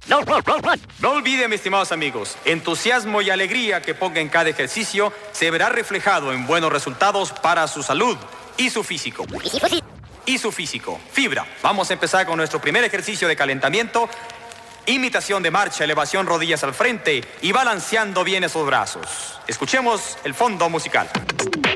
No olviden, mis estimados amigos, entusiasmo y alegría que ponga en cada ejercicio se verá reflejado en buenos resultados para su salud y su físico. Fibra. Vamos a empezar con nuestro primer ejercicio de calentamiento. Imitación de marcha, elevación, rodillas al frente y balanceando bien esos brazos. Escuchemos el fondo musical.